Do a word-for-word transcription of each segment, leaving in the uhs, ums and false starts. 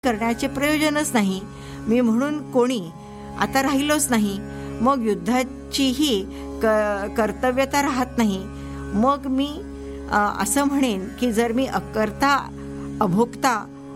करण्याचे प्रयोजनच नाही. मी म्हणून कोणी आता राहिलोच नाही. मग युद्धाचीही क कर्तव्यता राहत नाही. मग मी असं म्हणेन की जर मी अकर्ता अभोक्ता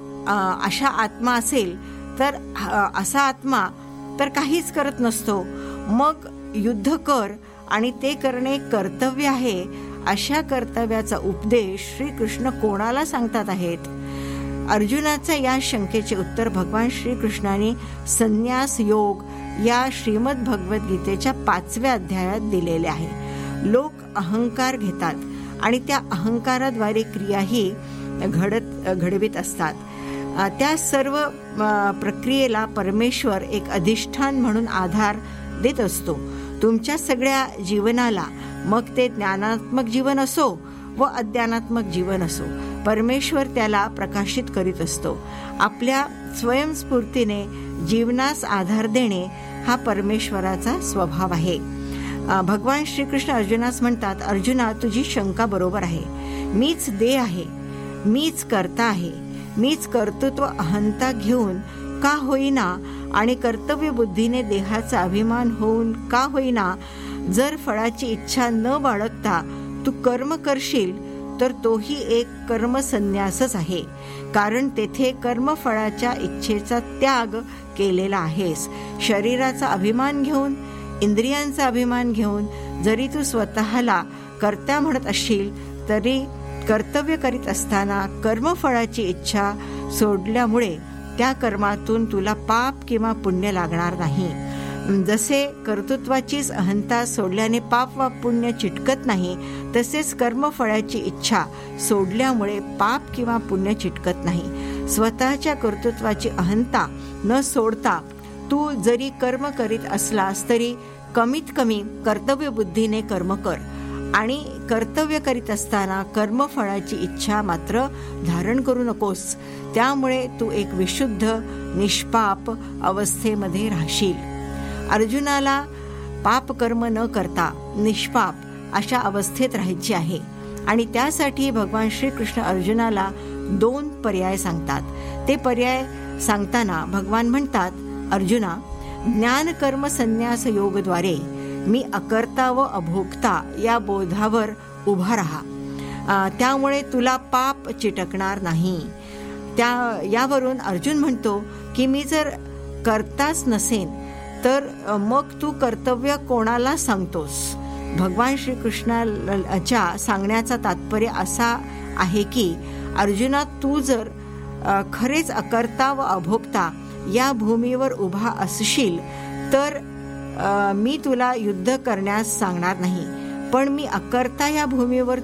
अशा आत्मा असेल तर असा आत्मा तर काहीच करत नसतो. मग युद्ध कर आणि ते करणे कर्तव्य आहे, अशा कर्तव्याचा उपदेश श्रीकृष्ण कोणाला सांगतात आहेत? अर्जुनाच्या या शंकेचे उत्तर भगवान श्रीकृष्णाने संन्यास योग या श्रीमद भगवद्गीतेच्या पाचव्या अध्यायात दिलेले आहे. लोक अहंकार घेतात आणि त्या अहंकाराद्वारे क्रियाही घडत घडवित असतात. त्या सर्व प्रक्रियेला परमेश्वर एक अधिष्ठान म्हणून आधार देत असतो. तुमच्या सगळ्या जीवनाला, मग ते ज्ञानात्मक जीवन असो व अज्ञानात्मक जीवन असो, परमेश्वर त्याला प्रकाशित करीत असतो. आपल्या स्वयंस्फूर्तीने जीवनास आधार देणे हा परमेश्वराचा स्वभाव आहे. भगवान श्रीकृष्ण अर्जुनास म्हणतात, अर्जुना, तुझी शंका बरोबर आहे. मीच देह आहे, मीच कर्ता आहे. मीच कर्तृत्व अहंता घेऊन का होईना आणि कर्तव्य बुद्धीने देहाचा अभिमान होऊन का होईना, जर फळाची इच्छा न बाळगता तू कर्म करशील तर तोही एक कर्मसन्यासच आहे. कारण तेथे कर्मफळाच्या इच्छेचा त्याग केलेला आहेस. शरीराचा अभिमान घेऊन, इंद्रियांचा अभिमान घेऊन जरी तू स्वतःला कर्ता म्हणत असशील तरी कर्तव्य करीत असताना कर्मफळाची इच्छा सोडल्यामुळे त्या कर्मातून तुला पाप किंवा पुण्य लागणार नाही. जसे कर्तृत्वाचीच अहंता सोडल्याने पाप वा पुण्य चिटकत नाही, तसेच कर्मफळाची इच्छा सोडल्यामुळे पाप किंवा पुण्य चिटकत नाही. स्वतःच्या कर्तृत्वाची अहंता न सोडता तू जरी कर्म करीत असलास तरी कमीत कमी कर्तव्य बुद्धीने कर्म कर आणि कर्तव्य करीत असताना कर्मफळाची इच्छा मात्र धारण करू नकोस. त्यामुळे तू एक विशुद्ध निष्पाप अवस्थेमध्ये राहशील. अर्जुनाला पाप कर्म न करता निष्पाप अशा अवस्थेत राहायची आहे आणि त्यासाठी भगवान श्रीकृष्ण अर्जुनाला दोन पर्याय सांगतात. ते पर्याय सांगताना भगवान म्हणतात, अर्जुना, ज्ञान कर्म संन्यास योगद्वारे मी अकर्ता व अभोक्ता या बोधावर उभा राहा. त्यामुळे तुला पाप चिटकणार नाही. त्या यावरून अर्जुन म्हणतो की मी जर कर्ताच नसेन तर मग तू कर्तव्य कोणाला सांगतोस? भगवान श्रीकृष्णाच्या सांगण्याचा तात्पर्य असा आहे की अर्जुना, तू जर खरेच अकर्ता व अभोक्ता या भूमीवर उभा असशील तर मी तुला युद्ध करण्यास सांगणार नाही. पण मी अकर्ता या भूमीवर